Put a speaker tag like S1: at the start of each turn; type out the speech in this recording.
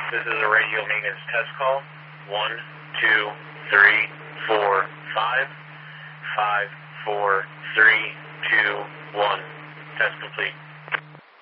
S1: This is a radio maintenance test call. 1, 2, 3, 4, 5. 5, 4, 3,